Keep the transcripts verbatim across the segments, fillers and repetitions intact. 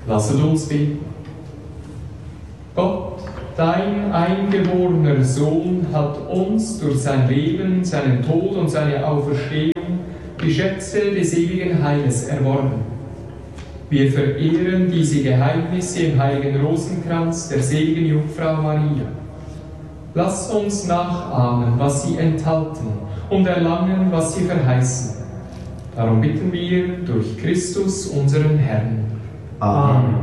Lasset uns beten. Gott, dein eingeborener Sohn hat uns durch sein Leben, seinen Tod und seine Auferstehung die Schätze des ewigen Heiles erworben. Wir verehren diese Geheimnisse im heiligen Rosenkranz der seligen Jungfrau Maria. Lass uns nachahmen, was sie enthalten, und erlangen, was sie verheißen. Darum bitten wir durch Christus, unseren Herrn. Amen.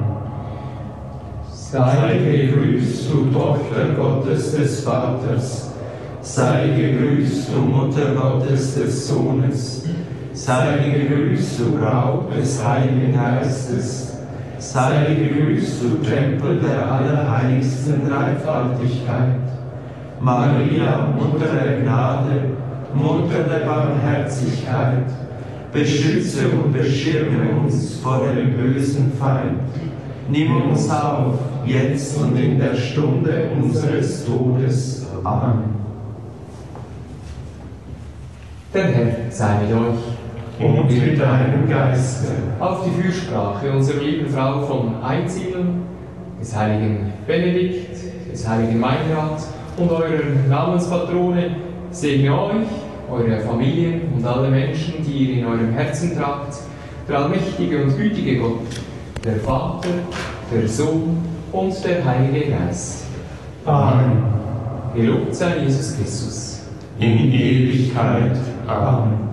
Sei gegrüßt, du Tochter Gottes des Vaters. Sei gegrüßt, du Mutter Gottes des Sohnes. Sei gegrüßt, du Braut des Heiligen Geistes. Sei gegrüßt, du Tempel der allerheiligsten Dreifaltigkeit. Maria, Mutter der Gnade, Mutter der Barmherzigkeit, beschütze und beschirme uns vor dem bösen Feind. Nimm uns auf, jetzt und in der Stunde unseres Todes. Amen. Der Herr sei mit euch. Und mit deinem Geiste. Auf die Fürsprache unserer lieben Frau von Einsiedeln, des heiligen Benedikt, des heiligen Meinrad und eurer Namenspatrone, segne euch, eure Familien und alle Menschen, die ihr in eurem Herzen tragt, der allmächtige und gütige Gott, der Vater, der Sohn und der Heilige Geist. Amen. Gelobt sei Jesus Christus. In Ewigkeit. Amen.